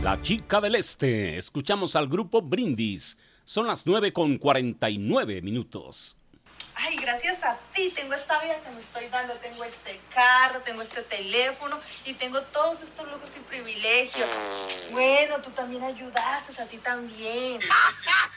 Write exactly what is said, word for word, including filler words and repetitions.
La Chica del Este. Escuchamos al grupo Brindis. Son las nueve con cuarenta y nueve minutos. Ay, gracias a ti tengo esta vida que me estoy dando. Tengo este carro, tengo este teléfono y tengo todos estos lujos y privilegios. Bueno, tú también ayudaste, a ti también.